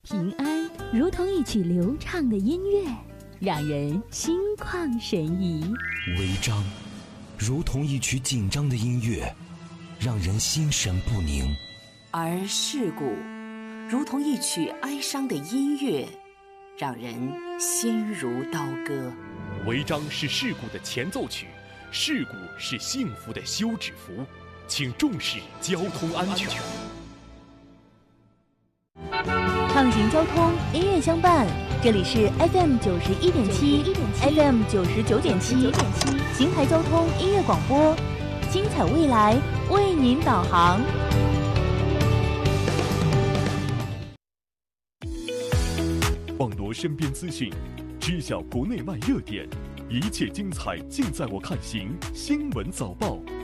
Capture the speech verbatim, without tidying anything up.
平安如同一曲流畅的音乐，让人心旷神怡； 违章如同一曲紧张的音乐，让人心神不宁； 而事故如同一曲哀伤的音乐，让人心如刀割。 违章是事故的前奏曲，事故是幸福的休止符，请重视交通安全。 畅行交通，音乐相伴，这里是 F M 九十一点七 ，F M 九十九点七，邢台交通音乐广播，精彩未来为您导航。 网罗身边资讯，知晓国内外热点，一切精彩尽在我看行新闻早报。